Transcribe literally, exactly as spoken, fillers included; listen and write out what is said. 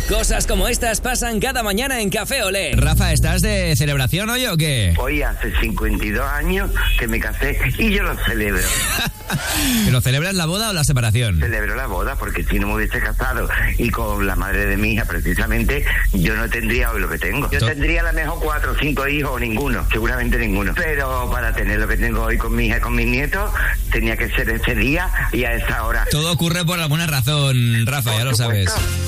Cosas como estas pasan cada mañana en Café Olé. Rafa, ¿estás de celebración hoy o qué? Hoy hace cincuenta y dos años que me casé y yo lo celebro. ¿Pero celebras la boda o la separación? Celebro la boda porque si no me hubiese casado y con la madre de mi hija precisamente, yo no tendría hoy lo que tengo. Yo tendría a lo mejor cuatro o cinco hijos o ninguno, seguramente ninguno. Pero para tener lo que tengo hoy con mi hija y con mis nietos, tenía que ser ese día y a esa hora. Todo ocurre por alguna razón, Rafa, ya lo sabes.